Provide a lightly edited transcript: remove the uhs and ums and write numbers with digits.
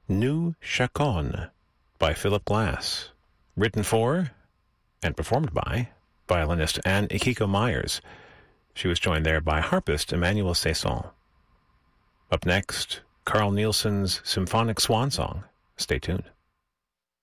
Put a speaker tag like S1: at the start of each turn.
S1: Nu Chacon by Philip Glass, written for and performed by violinist Anne Ikiko Myers. She was joined there by harpist Emmanuel Cesson. Up next, Carl Nielsen's Symphonic Swan Song. Stay tuned.